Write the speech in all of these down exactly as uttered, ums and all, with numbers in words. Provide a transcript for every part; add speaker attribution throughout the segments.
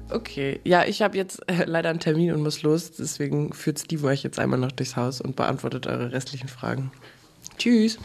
Speaker 1: Okay, ja, ich habe jetzt äh, leider einen Termin und muss los. Deswegen führt Steven euch jetzt einmal noch durchs Haus und beantwortet eure restlichen Fragen. Tschüss.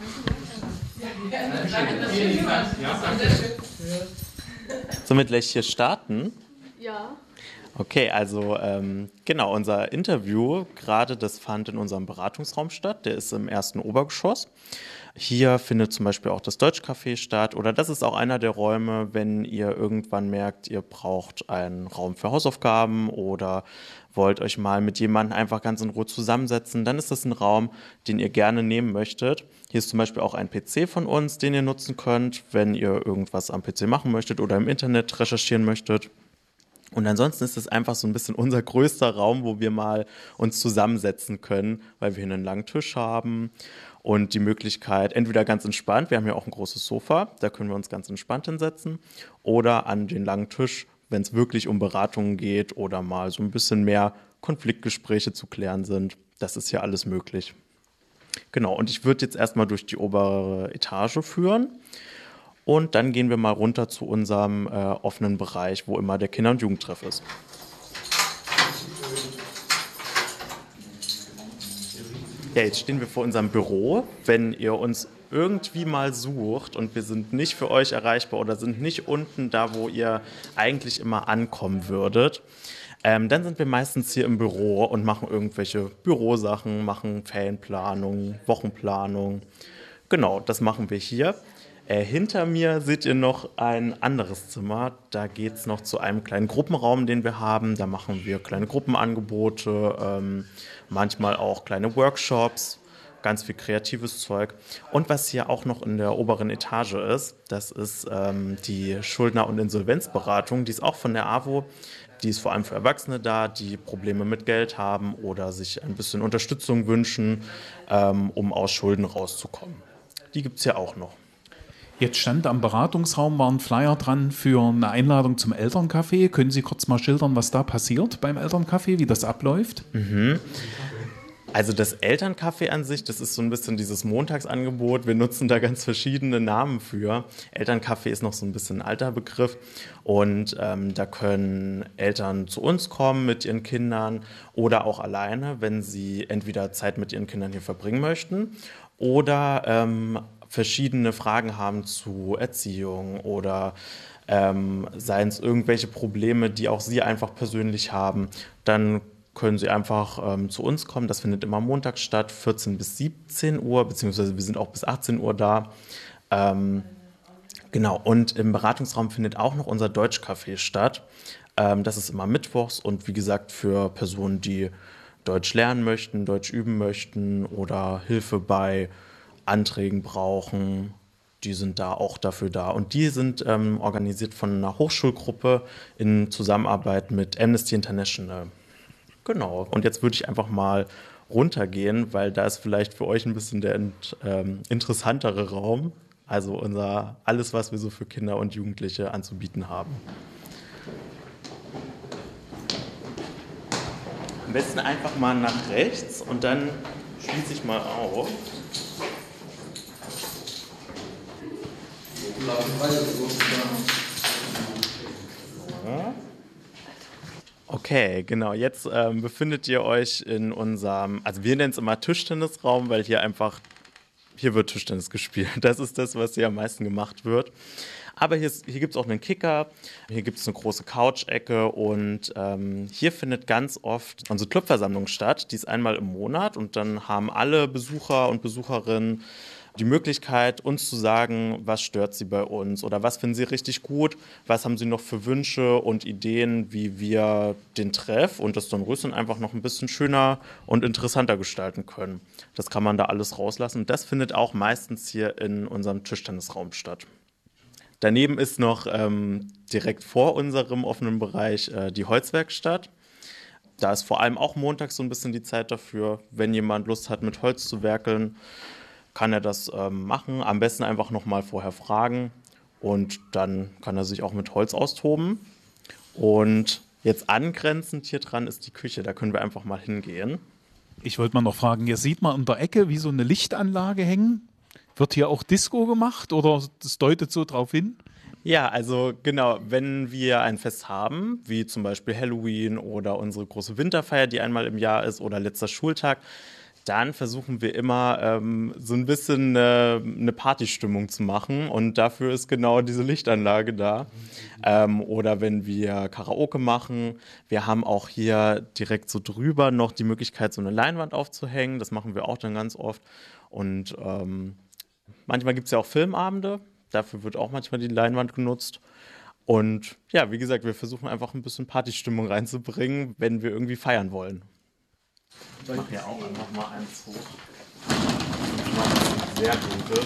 Speaker 2: Sollen wir gleich hier starten?
Speaker 3: Ja.
Speaker 2: Okay, also ähm, genau, unser Interview gerade, das fand in unserem Beratungsraum statt. Der ist im ersten Obergeschoss. Hier findet zum Beispiel auch das Deutschcafé statt oder das ist auch einer der Räume, wenn ihr irgendwann merkt, ihr braucht einen Raum für Hausaufgaben oder wollt euch mal mit jemandem einfach ganz in Ruhe zusammensetzen, dann ist das ein Raum, den ihr gerne nehmen möchtet. Hier ist zum Beispiel auch ein P C von uns, den ihr nutzen könnt, wenn ihr irgendwas am P C machen möchtet oder im Internet recherchieren möchtet. Und ansonsten ist es einfach so ein bisschen unser größter Raum, wo wir mal uns zusammensetzen können, weil wir hier einen langen Tisch haben und die Möglichkeit, entweder ganz entspannt, wir haben ja auch ein großes Sofa, da können wir uns ganz entspannt hinsetzen, oder an den langen Tisch, wenn es wirklich um Beratungen geht oder mal so ein bisschen mehr Konfliktgespräche zu klären sind. Das ist ja alles möglich. Genau, und ich würde jetzt erstmal durch die obere Etage führen. Und dann gehen wir mal runter zu unserem äh, offenen Bereich, wo immer der Kinder- und Jugendtreff ist. Ja, jetzt stehen wir vor unserem Büro. Wenn ihr uns irgendwie mal sucht und wir sind nicht für euch erreichbar oder sind nicht unten da, wo ihr eigentlich immer ankommen würdet, ähm, dann sind wir meistens hier im Büro und machen irgendwelche Bürosachen, machen Ferienplanung, Wochenplanung. Genau, das machen wir hier. Äh, hinter mir seht ihr noch ein anderes Zimmer. Da geht es noch zu einem kleinen Gruppenraum, den wir haben. Da machen wir kleine Gruppenangebote, ähm, manchmal auch kleine Workshops, ganz viel kreatives Zeug. Und was hier auch noch in der oberen Etage ist, das ist ähm, die Schuldner- und Insolvenzberatung. Die ist auch von der A W O. Die ist vor allem für Erwachsene da, die Probleme mit Geld haben oder sich ein bisschen Unterstützung wünschen, ähm, um aus Schulden rauszukommen. Die gibt es ja auch noch.
Speaker 4: Jetzt stand am Beratungsraum, war ein Flyer dran für eine Einladung zum Elterncafé. Können Sie kurz mal schildern, was da passiert beim Elterncafé, wie das abläuft?
Speaker 2: Mhm. Also das Elterncafé an sich, das ist so ein bisschen dieses Montagsangebot. Wir nutzen da ganz verschiedene Namen für. Elterncafé ist noch so ein bisschen ein alter Begriff. Und ähm, da können Eltern zu uns kommen mit ihren Kindern oder auch alleine, wenn sie entweder Zeit mit ihren Kindern hier verbringen möchten oder ähm, verschiedene Fragen haben zu Erziehung oder ähm, seien es irgendwelche Probleme, die auch sie einfach persönlich haben, dann können Sie einfach ähm, zu uns kommen. Das findet immer montags statt, vierzehn bis siebzehn Uhr, beziehungsweise wir sind auch bis achtzehn Uhr da. Ähm, genau, und im Beratungsraum findet auch noch unser Deutschcafé statt. Ähm, das ist immer mittwochs und wie gesagt für Personen, die Deutsch lernen möchten, Deutsch üben möchten oder Hilfe bei Anträgen brauchen. Die sind da auch dafür da. Und die sind ähm, organisiert von einer Hochschulgruppe in Zusammenarbeit mit Amnesty International. Genau, und jetzt würde ich einfach mal runtergehen, weil da ist vielleicht für euch ein bisschen der ähm, interessantere Raum. Also unser alles, was wir so für Kinder und Jugendliche anzubieten haben. Am besten einfach mal nach rechts und dann schließe ich mal auf. Ja. Okay, genau. Jetzt ähm, befindet ihr euch in unserem, also wir nennen es immer Tischtennisraum, weil hier einfach, hier wird Tischtennis gespielt. Das ist das, was hier am meisten gemacht wird. Aber hier, hier gibt es auch einen Kicker, hier gibt es eine große Couch-Ecke und ähm, hier findet ganz oft unsere Clubversammlung statt. Die ist einmal im Monat und dann haben alle Besucher und Besucherinnen die Möglichkeit, uns zu sagen, was stört sie bei uns oder was finden sie richtig gut, was haben sie noch für Wünsche und Ideen, wie wir den Treff und das Dornröschen einfach noch ein bisschen schöner und interessanter gestalten können. Das kann man da alles rauslassen. Das findet auch meistens hier in unserem Tischtennisraum statt. Daneben ist noch ähm, direkt vor unserem offenen Bereich äh, die Holzwerkstatt. Da ist vor allem auch montags so ein bisschen die Zeit dafür, wenn jemand Lust hat, mit Holz zu werkeln, kann er das ähm, machen. Am besten einfach nochmal vorher fragen und dann kann er sich auch mit Holz austoben. Und jetzt angrenzend hier dran ist die Küche, da können wir einfach mal hingehen.
Speaker 4: Ich wollte mal noch fragen, hier sieht man in der Ecke wie so eine Lichtanlage hängen. Wird hier auch Disco gemacht oder das deutet so drauf hin?
Speaker 2: Ja, also genau, wenn wir ein Fest haben, wie zum Beispiel Halloween oder unsere große Winterfeier, die einmal im Jahr ist, oder letzter Schultag, dann versuchen wir immer ähm, so ein bisschen äh, eine Partystimmung zu machen und dafür ist genau diese Lichtanlage da. Ähm, oder wenn wir Karaoke machen, wir haben auch hier direkt so drüber noch die Möglichkeit, so eine Leinwand aufzuhängen. Das machen wir auch dann ganz oft. Und ähm, manchmal gibt es ja auch Filmabende. Dafür wird auch manchmal die Leinwand genutzt. Und ja, wie gesagt, wir versuchen einfach ein bisschen Partystimmung reinzubringen, wenn wir irgendwie feiern wollen. Ich mache ja auch einfach mal eins hoch. Sehr dunkel.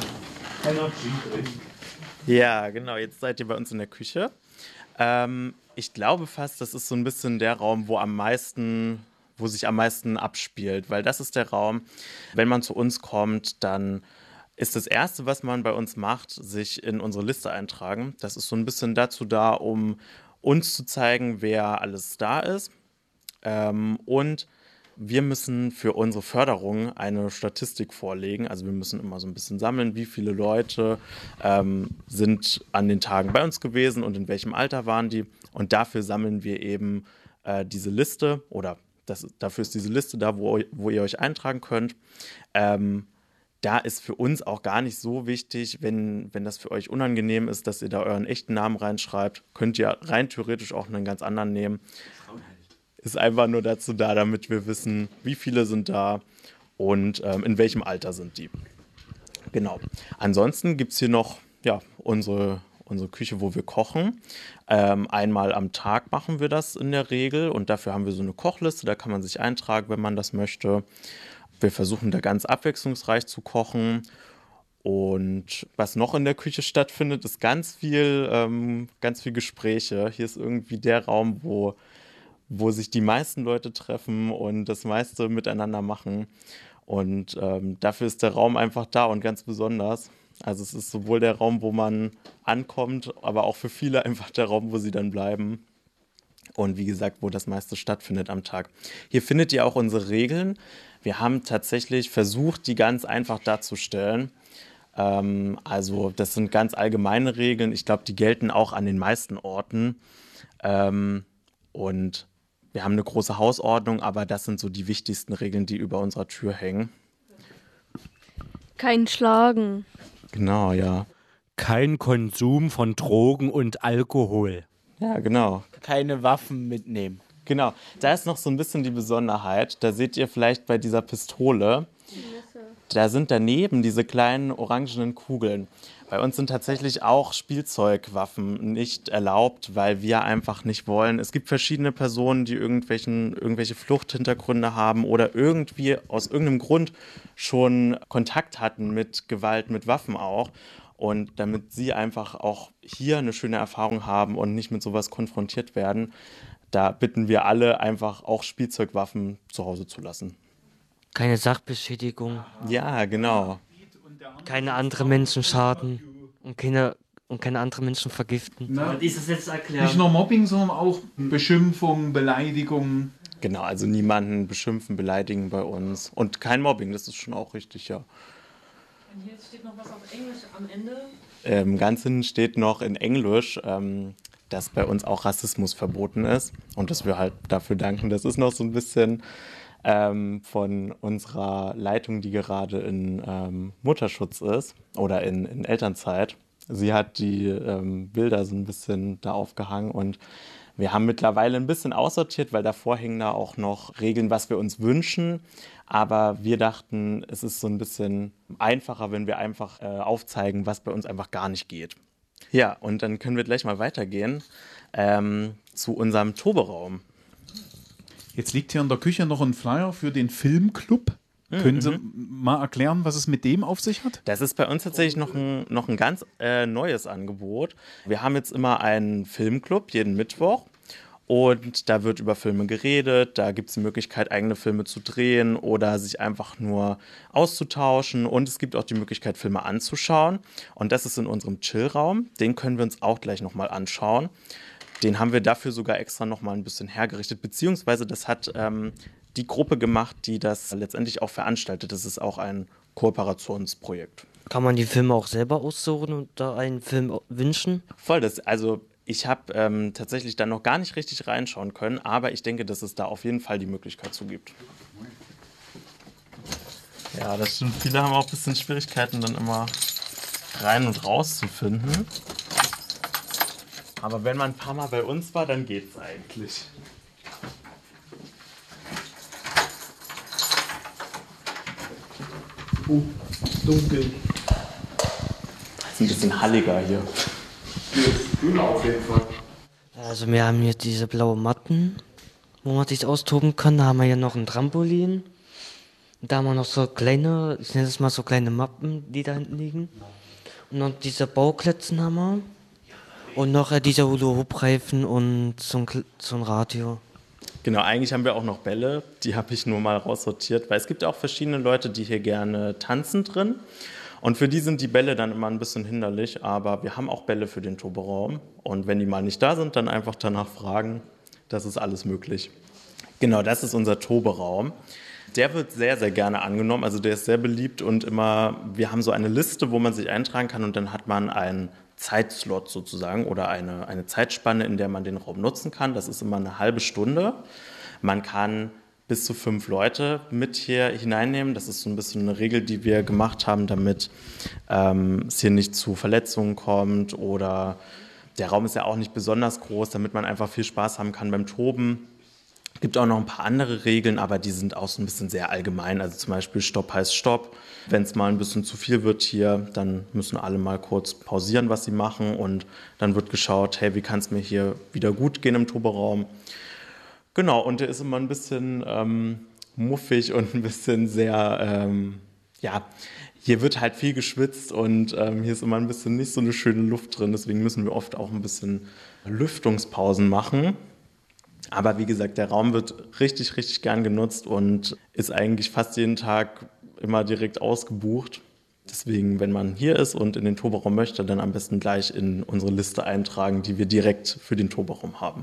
Speaker 2: Ja, genau. Jetzt seid ihr bei uns in der Küche. Ähm, ich glaube fast, das ist so ein bisschen der Raum, wo am meisten, wo sich am meisten abspielt, weil das ist der Raum, wenn man zu uns kommt, dann ist das Erste, was man bei uns macht, sich in unsere Liste eintragen. Das ist so ein bisschen dazu da, um uns zu zeigen, wer alles da ist. Ähm, und wir müssen für unsere Förderung eine Statistik vorlegen. Also wir müssen immer so ein bisschen sammeln, wie viele Leute ähm, sind an den Tagen bei uns gewesen und in welchem Alter waren die. Und dafür sammeln wir eben äh, diese Liste oder das, dafür ist diese Liste da, wo, wo ihr euch eintragen könnt. Ähm, Da ist für uns auch gar nicht so wichtig, wenn, wenn das für euch unangenehm ist, dass ihr da euren echten Namen reinschreibt, könnt ihr rein theoretisch auch einen ganz anderen nehmen. Ist einfach nur dazu da, damit wir wissen, wie viele sind da und ähm, in welchem Alter sind die. Genau. Ansonsten gibt es hier noch ja, unsere, unsere Küche, wo wir kochen. Ähm, einmal am Tag machen wir das in der Regel und dafür haben wir so eine Kochliste, da kann man sich eintragen, wenn man das möchte. Wir versuchen da ganz abwechslungsreich zu kochen. Und was noch in der Küche stattfindet, ist ganz viel, ähm, ganz viel Gespräche. Hier ist irgendwie der Raum, wo, wo sich die meisten Leute treffen und das meiste miteinander machen. Und ähm, dafür ist der Raum einfach da und ganz besonders. Also es ist sowohl der Raum, wo man ankommt, aber auch für viele einfach der Raum, wo sie dann bleiben. Und wie gesagt, wo das meiste stattfindet am Tag. Hier findet ihr auch unsere Regeln. Wir haben tatsächlich versucht, die ganz einfach darzustellen. Ähm, also das sind ganz allgemeine Regeln. Ich glaube, die gelten auch an den meisten Orten. Ähm, und wir haben eine große Hausordnung, aber das sind so die wichtigsten Regeln, die über unserer Tür hängen.
Speaker 3: Kein Schlagen.
Speaker 2: Genau, ja.
Speaker 5: Kein Konsum von Drogen und Alkohol.
Speaker 2: Ja, genau.
Speaker 6: Keine Waffen mitnehmen.
Speaker 2: Genau, da ist noch so ein bisschen die Besonderheit. Da seht ihr vielleicht bei dieser Pistole, da sind daneben diese kleinen orangenen Kugeln. Bei uns sind tatsächlich auch Spielzeugwaffen nicht erlaubt, weil wir einfach nicht wollen. Es gibt verschiedene Personen, die irgendwelchen, irgendwelche Fluchthintergründe haben oder irgendwie aus irgendeinem Grund schon Kontakt hatten mit Gewalt, mit Waffen auch. Und damit sie einfach auch hier eine schöne Erfahrung haben und nicht mit sowas konfrontiert werden, da bitten wir alle einfach auch Spielzeugwaffen zu Hause zu lassen.
Speaker 5: Keine Sachbeschädigung,
Speaker 2: Ja, genau.
Speaker 5: keine anderen Menschen schaden und keine, und keine anderen Menschen vergiften.
Speaker 4: Na,
Speaker 5: Dieses jetzt erklären.
Speaker 4: nicht nur Mobbing, sondern auch Beschimpfung, Beleidigung.
Speaker 2: Genau, also niemanden beschimpfen, beleidigen bei uns. Und kein Mobbing, das ist schon auch richtig, ja.
Speaker 1: Und hier steht noch was auf Englisch am Ende.
Speaker 2: Ähm, ganz hinten steht noch in Englisch, ähm, dass bei uns auch Rassismus verboten ist und dass wir halt dafür danken. Das ist noch so ein bisschen ähm, von unserer Leitung, die gerade in ähm, Mutterschutz ist oder in, in Elternzeit. Sie hat die ähm, Bilder so ein bisschen da aufgehangen und wir haben mittlerweile ein bisschen aussortiert, weil davor hängen da auch noch Regeln, was wir uns wünschen. Aber wir dachten, es ist so ein bisschen einfacher, wenn wir einfach äh, aufzeigen, was bei uns einfach gar nicht geht. Ja, und dann können wir gleich mal weitergehen ähm, zu unserem Toberaum.
Speaker 4: Jetzt liegt hier in der Küche noch ein Flyer für den Filmclub. Mhm. Können Sie mal erklären, was es mit dem auf sich hat?
Speaker 2: Das ist bei uns tatsächlich noch ein, noch ein ganz äh, neues Angebot. Wir haben jetzt immer einen Filmclub, jeden Mittwoch. Und da wird über Filme geredet, da gibt es die Möglichkeit, eigene Filme zu drehen oder sich einfach nur auszutauschen. Und es gibt auch die Möglichkeit, Filme anzuschauen. Und das ist in unserem Chillraum. Den können wir uns auch gleich nochmal anschauen. Den haben wir dafür sogar extra nochmal ein bisschen hergerichtet. Beziehungsweise das hat ähm, die Gruppe gemacht, die das letztendlich auch veranstaltet. Das ist auch ein Kooperationsprojekt.
Speaker 5: Kann man die Filme auch selber aussuchen und da einen Film wünschen?
Speaker 2: Voll, das, also ich habe ähm, tatsächlich dann noch gar nicht richtig reinschauen können, aber ich denke, dass es da auf jeden Fall die Möglichkeit zu gibt. Ja, das stimmt. Viele haben auch ein bisschen Schwierigkeiten, dann immer rein und raus zu finden. Aber wenn man ein paar Mal bei uns war, dann geht's eigentlich.
Speaker 4: Oh, dunkel.
Speaker 2: Ist ein bisschen halliger hier.
Speaker 4: Kühler auf jeden Fall.
Speaker 5: Also wir haben hier diese blauen Matten, wo man sich austoben kann. Da haben wir hier noch ein Trampolin. Da haben wir noch so kleine, ich nenne es mal so kleine Mappen, die da hinten liegen. Und noch diese Bauklötzen haben wir. Und noch äh, diese Hula-Hoop-Reifen und so ein, Kl- so ein Radio.
Speaker 2: Genau, eigentlich haben wir auch noch Bälle, die habe ich nur mal raussortiert, weil es gibt auch verschiedene Leute, die hier gerne tanzen drin. Und für die sind die Bälle dann immer ein bisschen hinderlich, aber wir haben auch Bälle für den Toboraum. Und wenn die mal nicht da sind, dann einfach danach fragen, das ist alles möglich. Genau, das ist unser Toberaum. Der wird sehr, sehr gerne angenommen, also der ist sehr beliebt und immer, wir haben so eine Liste, wo man sich eintragen kann und dann hat man einen Zeitslot sozusagen oder eine, eine Zeitspanne, in der man den Raum nutzen kann. Das ist immer eine halbe Stunde. Man kann bis zu fünf Leute mit hier hineinnehmen. Das ist so ein bisschen eine Regel, die wir gemacht haben, damit ähm, es hier nicht zu Verletzungen kommt oder der Raum ist ja auch nicht besonders groß, damit man einfach viel Spaß haben kann beim Toben. Es gibt auch noch ein paar andere Regeln, aber die sind auch so ein bisschen sehr allgemein. Also zum Beispiel Stopp heißt Stopp. Wenn es mal ein bisschen zu viel wird hier, dann müssen alle mal kurz pausieren, was sie machen. Und dann wird geschaut, hey, wie kann es mir hier wieder gut gehen im Toberaum? Genau, und der ist immer ein bisschen ähm, muffig und ein bisschen sehr, ähm, ja, hier wird halt viel geschwitzt und ähm, hier ist immer ein bisschen nicht so eine schöne Luft drin. Deswegen müssen wir oft auch ein bisschen Lüftungspausen machen. Aber wie gesagt, der Raum wird richtig, richtig gern genutzt und ist eigentlich fast jeden Tag immer direkt ausgebucht. Deswegen, wenn man hier ist und in den Toberaum möchte, dann am besten gleich in unsere Liste eintragen, die wir direkt für den Toberaum haben.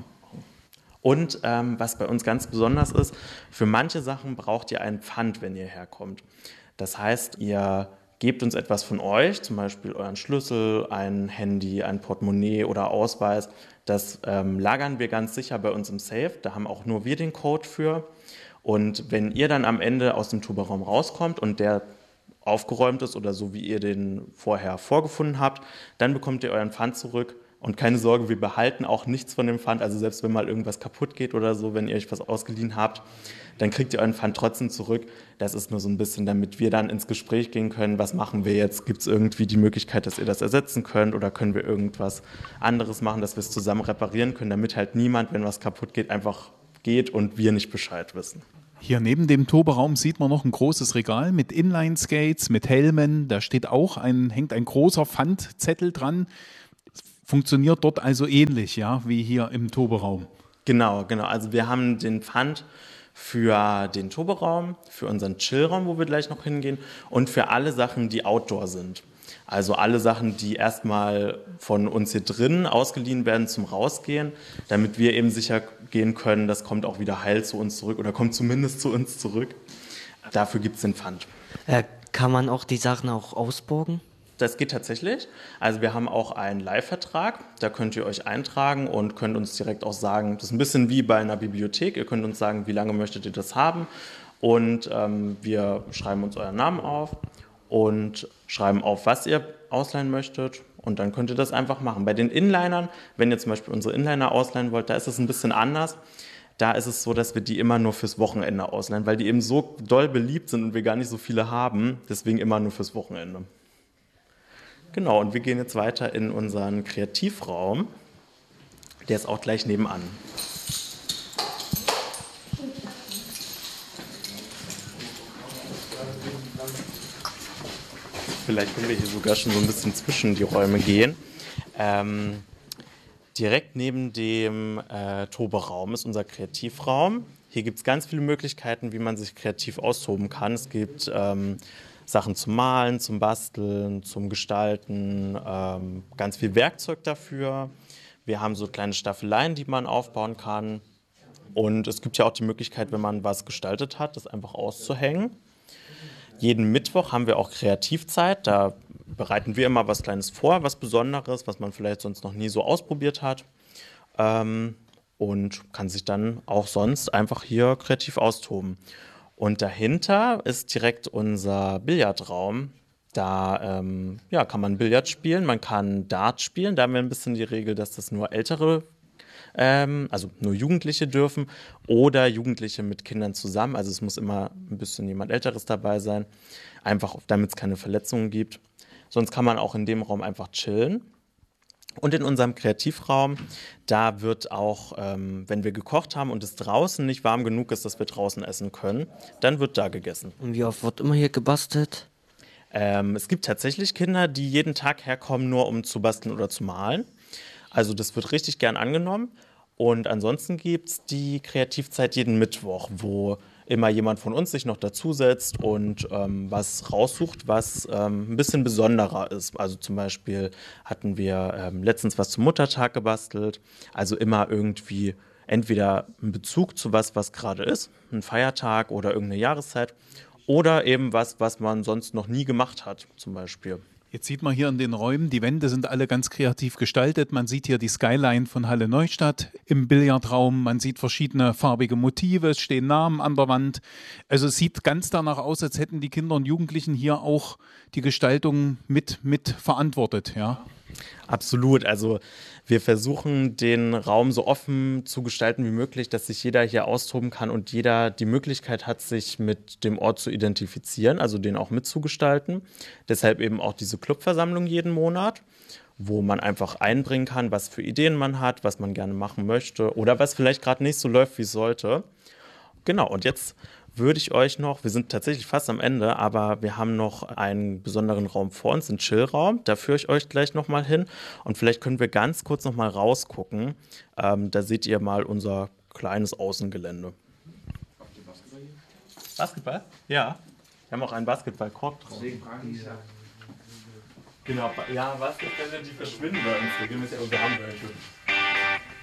Speaker 2: Und ähm, was bei uns ganz besonders ist, für manche Sachen braucht ihr einen Pfand, wenn ihr herkommt. Das heißt, ihr gebt uns etwas von euch, zum Beispiel euren Schlüssel, ein Handy, ein Portemonnaie oder Ausweis. Das ähm, lagern wir ganz sicher bei uns im Safe. Da haben auch nur wir den Code für. Und wenn ihr dann am Ende aus dem Toberaum rauskommt und der aufgeräumt ist oder so, wie ihr den vorher vorgefunden habt, dann bekommt ihr euren Pfand zurück. Und keine Sorge, wir behalten auch nichts von dem Pfand. Also selbst wenn mal irgendwas kaputt geht oder so, wenn ihr euch was ausgeliehen habt, dann kriegt ihr euren Pfand trotzdem zurück. Das ist nur so ein bisschen, damit wir dann ins Gespräch gehen können. Was machen wir jetzt? Gibt es irgendwie die Möglichkeit, dass ihr das ersetzen könnt? Oder können wir irgendwas anderes machen, dass wir es zusammen reparieren können, damit halt niemand, wenn was kaputt geht, einfach geht und wir nicht Bescheid wissen.
Speaker 4: Hier neben dem Toberaum sieht man noch ein großes Regal mit Inline-Skates, mit Helmen. Da steht auch ein, hängt ein großer Pfandzettel dran. Funktioniert dort also ähnlich, ja, wie hier im Toberaum?
Speaker 2: Genau, genau. Also wir haben den Pfand für den Toberaum, für unseren Chillraum, wo wir gleich noch hingehen, und für alle Sachen, die Outdoor sind. Also alle Sachen, die erstmal von uns hier drin ausgeliehen werden zum Rausgehen, damit wir eben sicher gehen können, das kommt auch wieder heil zu uns zurück oder kommt zumindest zu uns zurück. Dafür gibt es den Pfand.
Speaker 5: Äh, kann man auch die Sachen auch ausborgen?
Speaker 2: Das geht tatsächlich. Also wir haben auch einen Leihvertrag, da könnt ihr euch eintragen und könnt uns direkt auch sagen, das ist ein bisschen wie bei einer Bibliothek, ihr könnt uns sagen, wie lange möchtet ihr das haben und ähm, wir schreiben uns euren Namen auf und schreiben auf, was ihr ausleihen möchtet und dann könnt ihr das einfach machen. Bei den Inlinern, wenn ihr zum Beispiel unsere Inliner ausleihen wollt, da ist es ein bisschen anders. Da ist es so, dass wir die immer nur fürs Wochenende ausleihen, weil die eben so doll beliebt sind und wir gar nicht so viele haben, deswegen immer nur fürs Wochenende. Genau, und wir gehen jetzt weiter in unseren Kreativraum. Der ist auch gleich nebenan. Vielleicht können wir hier sogar schon so ein bisschen zwischen die Räume gehen. Ähm, direkt neben dem äh, Toberaum ist unser Kreativraum. Hier gibt es ganz viele Möglichkeiten, wie man sich kreativ austoben kann. Es gibt ähm, Sachen zum Malen, zum Basteln, zum Gestalten, ähm, ganz viel Werkzeug dafür. Wir haben so kleine Staffeleien, die man aufbauen kann. Und es gibt ja auch die Möglichkeit, wenn man was gestaltet hat, das einfach auszuhängen. Jeden Mittwoch haben wir auch Kreativzeit. Da bereiten wir immer was Kleines vor, was Besonderes, was man vielleicht sonst noch nie so ausprobiert hat. Ähm, und kann sich dann auch sonst einfach hier kreativ austoben. Und dahinter ist direkt unser Billardraum. Da ähm, ja, kann man Billard spielen, man kann Dart spielen. Da haben wir ein bisschen die Regel, dass das nur ältere, ähm, also nur Jugendliche dürfen oder Jugendliche mit Kindern zusammen. Also es muss immer ein bisschen jemand Älteres dabei sein, einfach damit es keine Verletzungen gibt. Sonst kann man auch in dem Raum einfach chillen. Und in unserem Kreativraum, da wird auch, ähm, wenn wir gekocht haben und es draußen nicht warm genug ist, dass wir draußen essen können, dann wird da gegessen.
Speaker 5: Und wie oft wird immer hier gebastelt?
Speaker 2: Ähm, es gibt tatsächlich Kinder, die jeden Tag herkommen, nur um zu basteln oder zu malen. Also das wird richtig gern angenommen. Und ansonsten gibt es die Kreativzeit jeden Mittwoch, wo immer jemand von uns sich noch dazusetzt und ähm, was raussucht, was ähm, ein bisschen besonderer ist. Also zum Beispiel hatten wir ähm, letztens was zum Muttertag gebastelt. Also immer irgendwie entweder ein Bezug zu was, was gerade ist, ein Feiertag oder irgendeine Jahreszeit, oder eben was, was man sonst noch nie gemacht hat, zum Beispiel.
Speaker 4: Jetzt sieht man hier in den Räumen, die Wände sind alle ganz kreativ gestaltet. Man sieht hier die Skyline von Halle Neustadt im Billardraum. Man sieht verschiedene farbige Motive, es stehen Namen an der Wand. Also es sieht ganz danach aus, als hätten die Kinder und Jugendlichen hier auch die Gestaltung mit, mit verantwortet, ja.
Speaker 2: Absolut. Also wir versuchen, den Raum so offen zu gestalten wie möglich, dass sich jeder hier austoben kann und jeder die Möglichkeit hat, sich mit dem Ort zu identifizieren, also den auch mitzugestalten. Deshalb eben auch diese Clubversammlung jeden Monat, wo man einfach einbringen kann, was für Ideen man hat, was man gerne machen möchte oder was vielleicht gerade nicht so läuft, wie es sollte. Genau, und jetzt würde ich euch noch, wir sind tatsächlich fast am Ende, aber wir haben noch einen besonderen Raum vor uns, einen Chillraum. Da führe ich euch gleich nochmal hin. Und vielleicht können wir ganz kurz nochmal rausgucken. Ähm, da seht ihr mal unser kleines Außengelände. Basketball? Ja. Wir haben auch einen Basketballkorb drauf. Deswegen frage ich ja. Genau, ja, Basketbälle, die verschwinden bei uns regelmäßig, aber wir haben welche.